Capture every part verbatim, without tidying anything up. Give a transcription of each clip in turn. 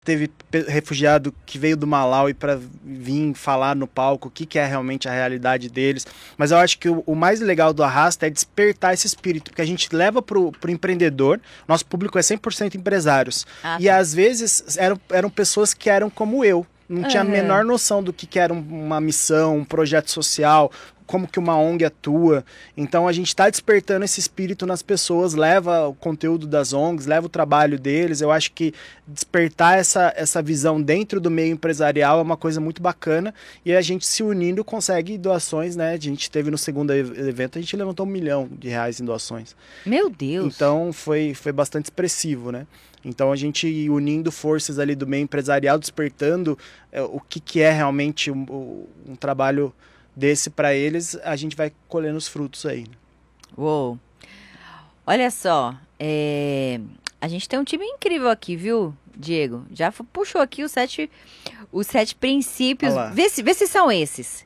teve pe- refugiado que veio do Malawi para vir falar no palco o que, que é realmente a realidade deles. Mas eu acho que o, o mais legal do Arrasta é despertar esse espírito, porque a gente leva pro, pro empreendedor, nosso público é cem por cento empresários. Ah, E tá. às vezes eram, eram pessoas que eram como eu, não tinha a Aham. menor noção do que, que era um- uma missão, um projeto social, como que uma O N G atua. Então a gente está despertando esse espírito nas pessoas, leva o conteúdo das O N Gs, leva o trabalho deles. Eu acho que despertar essa, essa visão dentro do meio empresarial é uma coisa muito bacana, e a gente se unindo consegue doações, né? A gente teve no segundo ev- evento, a gente levantou um milhão de reais em doações. Meu Deus. Então foi, foi bastante expressivo, né? Então a gente unindo forças ali do meio empresarial, despertando é, o que, que é realmente um, um- um trabalho desse para eles, a gente vai colhendo os frutos aí. Né? Uou. Olha só, é, a gente tem um time incrível aqui, viu, Diego? Já fu- puxou aqui os sete, os sete princípios. Olha lá. Vê se, vê se são esses.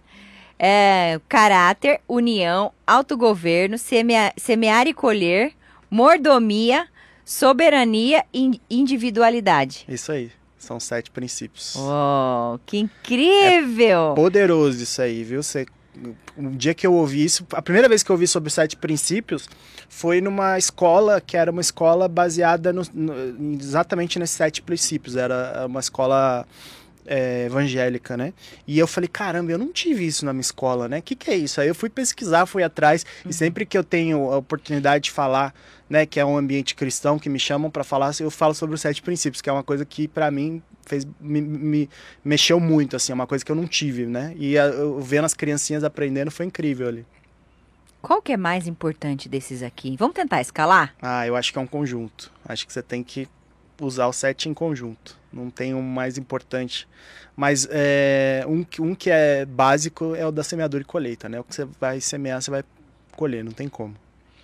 É, caráter, união, autogoverno, semea- semear e colher, mordomia, soberania e individualidade. Isso aí, são sete princípios. Oh, que incrível! Poderoso isso aí, viu? Você, um dia que eu ouvi isso, a primeira vez que eu ouvi sobre os sete princípios foi numa escola que era uma escola baseada no, no- exatamente nesses sete princípios. Era uma escola é, evangélica, né? E eu falei, caramba, eu não tive isso na minha escola, né? O que, que é isso? Aí eu fui pesquisar, fui atrás, e sempre que eu tenho a oportunidade de falar, né, que é um ambiente cristão, que me chamam para falar, eu falo sobre os sete princípios, que é uma coisa que para mim fez me, me mexeu muito, assim, é uma coisa que eu não tive, né? E a, eu vendo as criancinhas aprendendo foi incrível ali. Qual que é mais importante desses aqui? Vamos tentar escalar? Ah, eu acho que é um conjunto. Acho que você tem que usar os sete em conjunto. Não tem um mais importante. Mas é, um, que- um que é básico é o da semeadura e colheita, né? O que você vai semear, você vai colher, não tem como.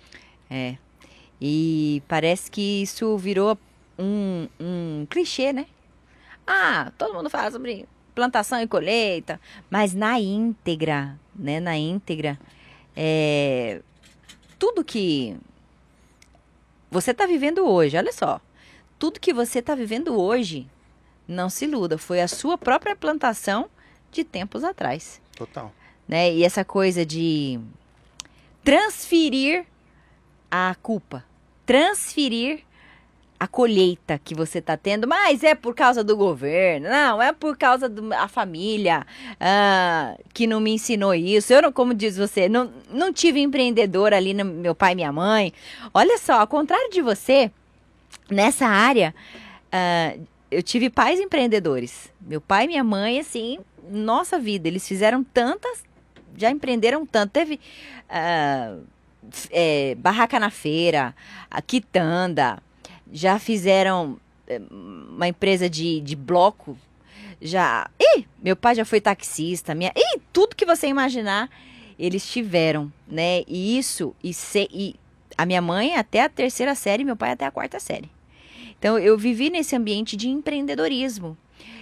É. E parece que isso virou um, um clichê, né? Ah, todo mundo fala sobre plantação e colheita, mas na íntegra, né? Na íntegra, é, tudo que você está vivendo hoje, olha só, tudo que você está vivendo hoje, não se iluda, foi a sua própria plantação de tempos atrás, Total. né? E essa coisa de transferir a culpa, transferir a colheita que você está tendo, mas é por causa do governo, não, é por causa da família ah, que não me ensinou isso. Eu, não, como diz você, não, não tive empreendedor ali, no, meu pai e minha mãe. Olha só, ao contrário de você, nessa área, ah, eu tive pais empreendedores. Meu pai e minha mãe, assim, nossa vida, eles fizeram tantas, já empreenderam tanto. Teve ah, é, barraca na feira, a quitanda, já fizeram é, uma empresa de, de bloco, já... Ih, meu pai já foi taxista, minha... Ih, tudo que você imaginar, eles tiveram, né? E isso, e, se, e a minha mãe até a terceira série, meu pai até a quarta série. Então, eu vivi nesse ambiente de empreendedorismo.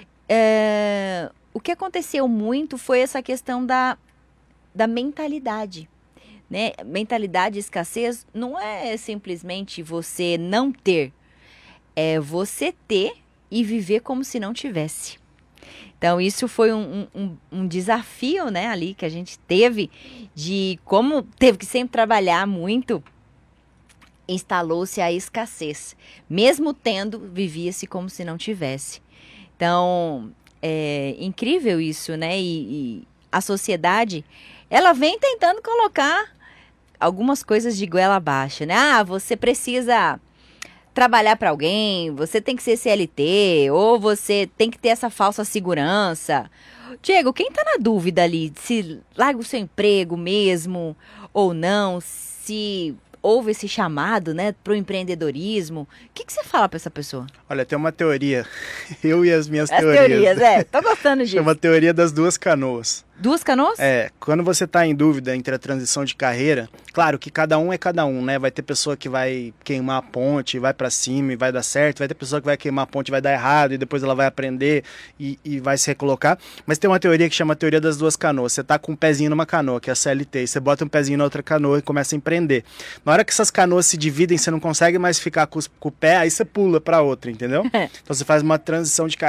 É, o que aconteceu muito foi essa questão da, da mentalidade, né? Mentalidade de escassez não é simplesmente você não ter, é você ter e viver como se não tivesse. Então, isso foi um, um, um desafio, né, ali que a gente teve, de como teve que sempre trabalhar muito, instalou-se a escassez. Mesmo tendo, vivia-se como se não tivesse. Então, é incrível isso, né? E, e a sociedade, ela vem tentando colocar algumas coisas de goela abaixo, né? Ah, você precisa trabalhar para alguém, você tem que ser C L T, ou você tem que ter essa falsa segurança. Diego, quem tá na dúvida ali, se larga o seu emprego mesmo ou não, se houve esse chamado, né, pro empreendedorismo, o que, que você fala para essa pessoa? Olha, tem uma teoria, eu e as minhas As teorias. teorias, é, tô gostando disso. Chama a teoria das duas canoas. Duas canoas? É, quando você tá em dúvida entre a transição de carreira, claro que cada um é cada um, né? Vai ter pessoa que vai queimar a ponte, vai pra cima e vai dar certo, vai ter pessoa que vai queimar a ponte e vai dar errado, e depois ela vai aprender e, e vai se recolocar. Mas tem uma teoria que chama a teoria das duas canoas. Você tá com um pezinho numa canoa, que é a C L T, e você bota um pezinho na outra canoa e começa a empreender. Na hora que essas canoas se dividem, você não consegue mais ficar com, os, com o pé, aí você pula pra outra, entendeu? Então você faz uma transição de carreira.